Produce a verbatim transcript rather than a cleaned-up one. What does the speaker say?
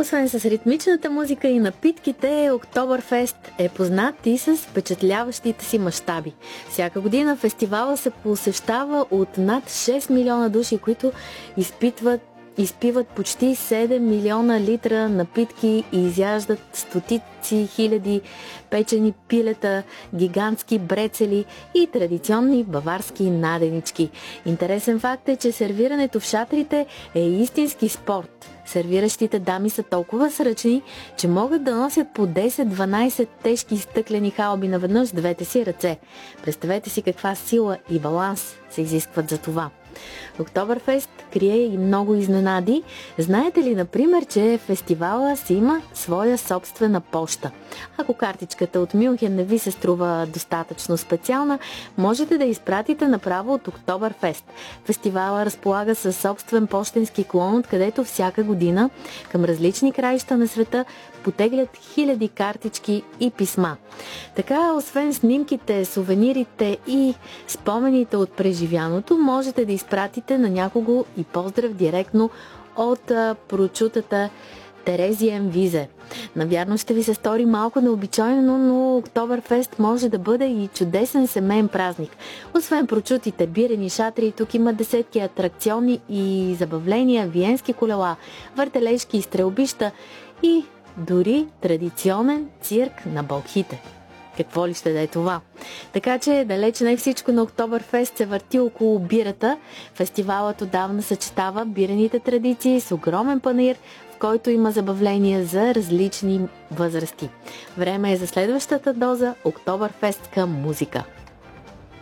Освен с ритмичната музика и напитките, Октоберфест е познат и с впечатляващите си мащаби. Всяка година фестивала се посещава от над шест милиона души, които изпитват изпиват почти седем милиона литра напитки и изяждат стотици хиляди печени пилета, гигантски брецели и традиционни баварски наденички. Интересен факт е, че сервирането в шатрите е истински спорт. Сервиращите дами са толкова сръчни, че могат да носят по десет-дванайсет тежки стъклени халби наведнъж с двете си ръце. Представете си каква сила и баланс се изискват за това. Октоберфест крие и много изненади. Знаете ли, например, че фестивала си има своя собствена поща? Ако картичката от Мюнхен не ви се струва достатъчно специална, можете да изпратите направо от Октоберфест. Фестивала разполага със собствен пощенски клон, откъдето всяка година към различни краища на света потеглят хиляди картички и писма. Така, освен снимките, сувенирите и спомените от преживяното, можете да изпратите на някого и поздрав директно от а, прочутата Терезия Визе. Навярно ще ви се стори малко необичайно, но Октоберфест може да бъде и чудесен семейен празник. Освен прочутите бирени шатри, тук има десетки атракциони и забавления, виенски колела, въртележки и стрелбища и дори традиционен цирк на бълхите. Какво ли ще да е това? Така че далеч не всичко на Октоберфест се върти около бирата. Фестивалът отдавна съчетава бирените традиции с огромен панаир, в който има забавления за различни възрасти. Време е за следващата доза Октоберфестка музика.